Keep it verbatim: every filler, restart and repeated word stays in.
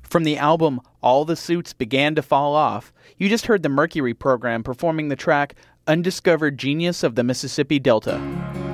From the album All the Suits Began to Fall Off, you just heard the Mercury Program performing the track Undiscovered Genius of the Mississippi Delta.